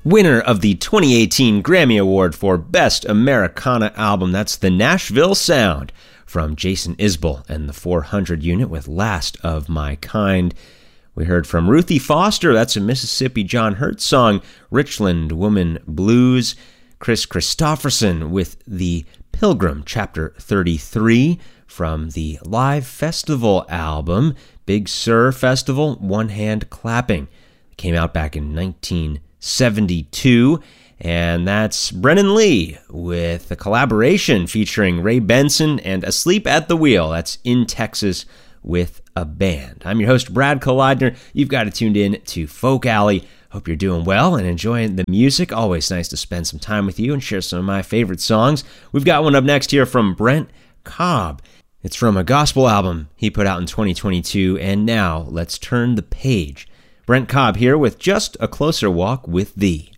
Winner of the 2018 Grammy Award for Best Americana Album, that's the Nashville Sound from Jason Isbell and the 400 Unit with Last of My Kind. We heard from Ruthie Foster, that's a Mississippi John Hurt song, Richland Woman Blues. Chris Christopherson with the Pilgrim, Chapter 33 from the Live Festival album, Big Sur Festival, One Hand Clapping. It came out back in 1972, and that's Brennan Lee with a collaboration featuring Ray Benson and Asleep at the Wheel. That's In Texas with a Band. I'm your host, Brad Kolodner. You've got it tuned in to Folk Alley. Hope you're doing well and enjoying the music. Always nice to spend some time with you and share some of my favorite songs. We've got one up next here from Brent Cobb. It's from a gospel album he put out in 2022, and now let's turn the page. Brent Cobb here with Just a Closer Walk with Thee.